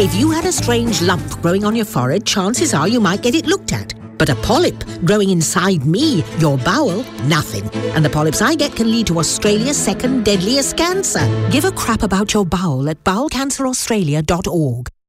If you had a strange lump growing on your forehead, chances are you might get it looked at. But a polyp growing inside me, your bowel, nothing. And the polyps I get can lead to Australia's second deadliest cancer. Give a crap about your bowel at bowelcanceraustralia.org.